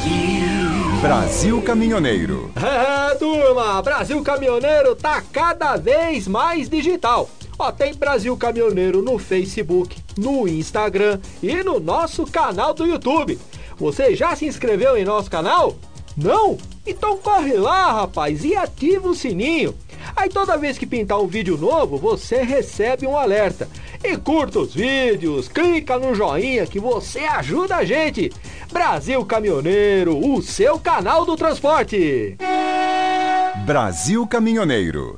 Brasil Caminhoneiro. É, turma, Brasil Caminhoneiro tá cada vez mais digital. Ó, tem Brasil Caminhoneiro no Facebook, no Instagram e no nosso canal do YouTube. Você já se inscreveu em nosso canal? Não? Então corre lá, rapaz, e ativa o sininho. Aí toda vez que pintar um vídeo novo, você recebe um alerta. E curta os vídeos, clica no joinha que você ajuda a gente. Brasil Caminhoneiro, o seu canal do transporte. Brasil Caminhoneiro.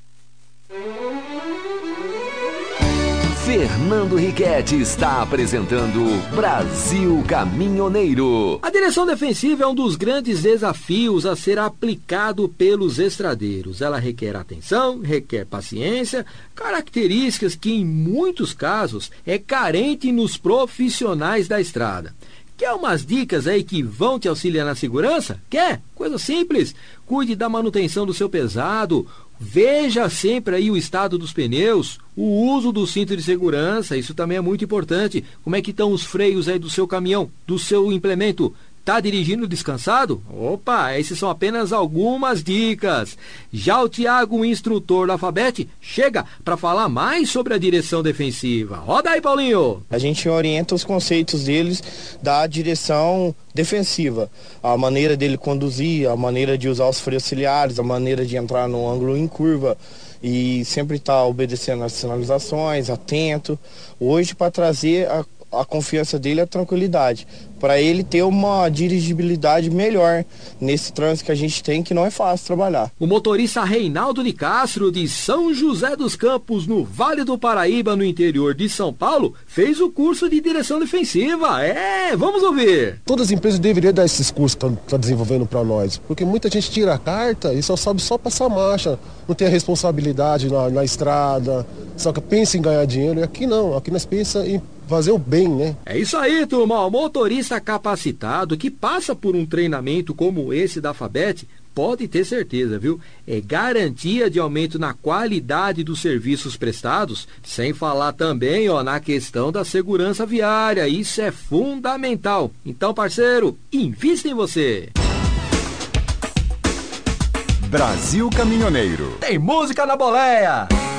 Fernando Riquetti está apresentando Brasil Caminhoneiro. A direção defensiva é um dos grandes desafios a ser aplicado pelos estradeiros. Ela requer atenção, requer paciência, características que em muitos casos é carente nos profissionais da estrada. Quer umas dicas aí que vão te auxiliar na segurança? Quer? Coisa simples. Cuide da manutenção do seu pesado. Veja sempre aí o estado dos pneus, o uso do cinto de segurança, isso também é muito importante. Como é que estão os freios aí do seu caminhão, do seu implemento? Tá dirigindo descansado? Opa, esses são apenas algumas dicas. Já o Tiago, o instrutor da Fabet, chega para falar mais sobre a direção defensiva. Roda aí, Paulinho! A gente orienta os conceitos deles da direção defensiva. A maneira dele conduzir, a maneira de usar os freios auxiliares, a maneira de entrar no ângulo em curva e sempre estar obedecendo as sinalizações, atento. Hoje, para trazer a confiança dele e a tranquilidade, para ele ter uma dirigibilidade melhor nesse trânsito que a gente tem, que não é fácil trabalhar. O motorista Reinaldo de Castro, de São José dos Campos, no Vale do Paraíba, no interior de São Paulo, fez o curso de direção defensiva. Vamos ouvir. Todas as empresas deveriam dar esses cursos que estão desenvolvendo para nós, porque muita gente tira a carta e só sabe passar marcha, não tem a responsabilidade na estrada, só que pensa em ganhar dinheiro, e aqui não, aqui nós pensamos em fazer o bem, né? É isso aí, turma. O motorista capacitado que passa por um treinamento como esse da Fabet, pode ter certeza, viu? É garantia de aumento na qualidade dos serviços prestados, sem falar também, na questão da segurança viária. Isso é fundamental. Então, parceiro, invista em você. Brasil Caminhoneiro. Tem música na boleia.